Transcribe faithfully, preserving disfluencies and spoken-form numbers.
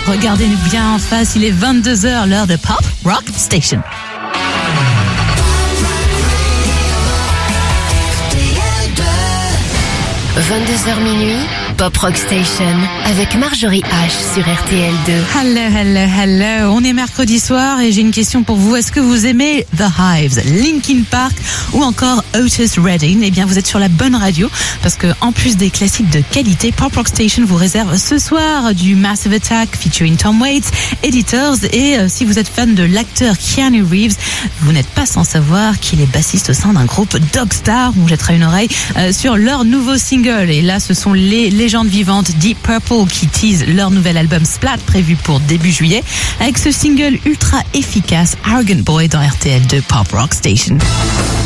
Regardez-nous bien en face, il est vingt-deux heures, l'heure de Pop Rock Station. vingt-deux heures minuit, Pop Rock Station avec Marjorie H sur R T L deux. Hello, hello, hello. On est mercredi soir et j'ai une question pour vous. Est-ce que vous aimez The Hives, Linkin Park ou encore Otis Redding? Eh bien, vous êtes sur la bonne radio parce que, en plus des classiques de qualité, Pop Rock Station vous réserve ce soir du Massive Attack featuring Tom Waits, Editors, et euh, si vous êtes fan de l'acteur Keanu Reeves, vous n'êtes pas sans savoir qu'il est bassiste au sein d'un groupe Dogstar. On jettera une oreille euh, sur leur nouveau single. Et là, ce sont les légendes vivantes Deep Purple qui teasent leur nouvel album Splat prévu pour début juillet avec ce single ultra efficace Arrogant Boy dans R T L deux Pop Rock Station.